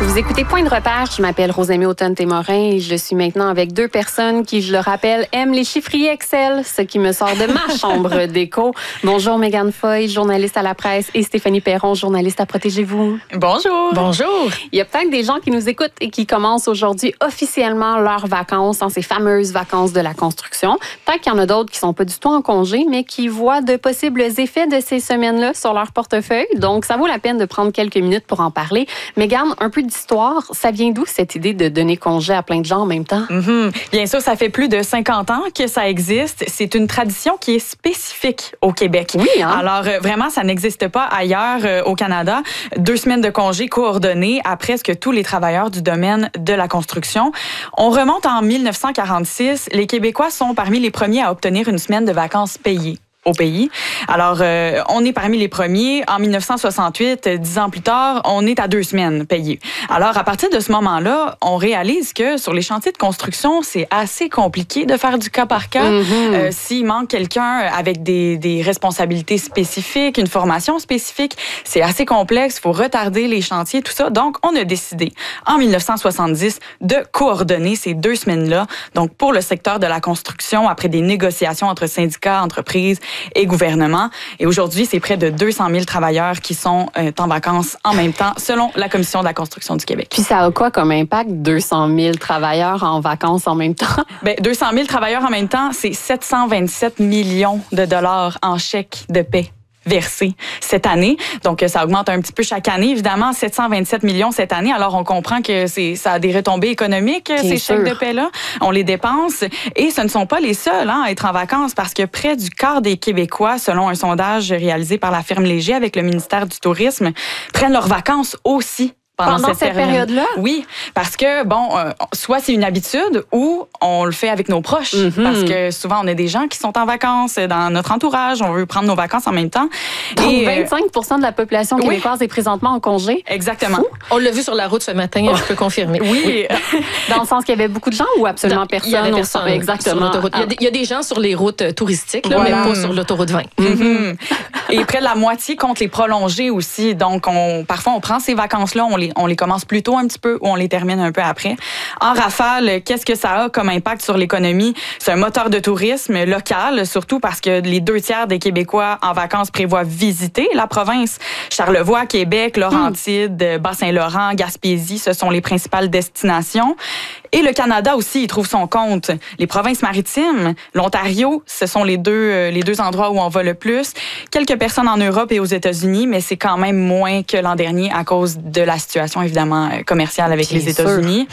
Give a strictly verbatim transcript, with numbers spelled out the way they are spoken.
Vous écoutez Point de repère, je m'appelle Rosemée Automne-Témorin et je suis maintenant avec deux personnes qui, je le rappelle, aiment les chiffriers Excel, ce qui me sort de ma chambre d'écho. Bonjour Mégane Foy, journaliste à la presse, et Stéphanie Perron, journaliste à Protégez-vous. Bonjour. Bonjour. Il y a peut-être des gens qui nous écoutent et qui commencent aujourd'hui officiellement leurs vacances, dans ces fameuses vacances de la construction. Peut-être qu'il y en a d'autres qui sont pas du tout en congé, mais qui voient de possibles effets de ces semaines-là sur leur portefeuille. Donc, ça vaut la peine de prendre quelques minutes pour en parler. Mégane, un peu d'histoire, ça vient d'où cette idée de donner congé à plein de gens en même temps? Mm-hmm. Bien sûr, ça fait plus de cinquante ans que ça existe. C'est une tradition qui est spécifique au Québec. Oui, hein? Alors, euh, vraiment, ça n'existe pas ailleurs euh, au Canada. Deux semaines de congé coordonnées à presque tous les travailleurs du domaine de la construction. On remonte en mille neuf cent quarante-six. Les Québécois sont parmi les premiers à obtenir une semaine de vacances payée au pays. Alors, euh, on est parmi les premiers. En mille neuf cent soixante-huit, dix ans plus tard, on est à deux semaines payées. Alors, à partir de ce moment-là, on réalise que sur les chantiers de construction, c'est assez compliqué de faire du cas par cas. Mm-hmm. Euh, s'il manque quelqu'un avec des, des responsabilités spécifiques, une formation spécifique, c'est assez complexe. Il faut retarder les chantiers, tout ça. Donc, on a décidé, en mille neuf cent soixante-dix, de coordonner ces deux semaines-là. Donc, pour le secteur de la construction, après des négociations entre syndicats, entreprises et gouvernement. Et aujourd'hui, c'est près de deux cent mille travailleurs qui sont euh, en vacances en même temps, selon la Commission de la construction du Québec. Puis ça a quoi comme impact, deux cent mille travailleurs en vacances en même temps? Bien, deux cent mille travailleurs en même temps, c'est sept cent vingt-sept millions de dollars en chèques de paie versés cette année. Donc, ça augmente un petit peu chaque année. Évidemment, sept cent vingt-sept millions cette année. Alors, on comprend que c'est, ça a des retombées économiques, Bien ces sûr. chèques de paie-là. On les dépense. Et ce ne sont pas les seuls hein, à être en vacances parce que près du quart des Québécois, selon un sondage réalisé par la firme Léger avec le ministère du Tourisme, prennent leurs vacances aussi. Pendant, Pendant cette, cette période-là? Oui, parce que, bon, euh, soit c'est une habitude ou on le fait avec nos proches. Mm-hmm. Parce que souvent, on a des gens qui sont en vacances dans notre entourage. On veut prendre nos vacances en même temps. Donc, et, vingt-cinq pour cent de la population québécoise oui. est présentement en congé. Exactement. Fou. On l'a vu sur la route ce matin, oh. je peux confirmer. Oui. oui. Dans le sens qu'il y avait beaucoup de gens ou absolument dans, personne? Il y avait personne. Exactement. Sur l'autoroute. Ah. Il, y a des, il y a des gens sur les routes touristiques, là, voilà. mais pas sur l'autoroute vingt. Mm-hmm. Et près de la moitié compte les prolonger aussi. Donc, on, parfois, on prend ces vacances-là, on les, on les commence plus tôt un petit peu ou on les termine un peu après. En rafale, qu'est-ce que ça a comme impact sur l'économie? C'est un moteur de tourisme local, surtout parce que les deux tiers des Québécois en vacances prévoient visiter la province. Charlevoix, Québec, Laurentides, mmh. Bas-Saint-Laurent, Gaspésie, ce sont les principales destinations. Et le Canada aussi, il trouve son compte. Les provinces maritimes, l'Ontario, ce sont les deux, les deux endroits où on va le plus. Quelques personnes en Europe et aux États-Unis, mais c'est quand même moins que l'an dernier à cause de la situation, évidemment, commerciale avec Bien les États-Unis.